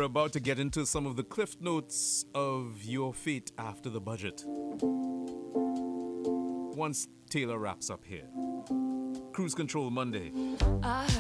about to get into some of the cliff notes of your fate after the budget. Once Taylor wraps up here. Cruise Control Monday.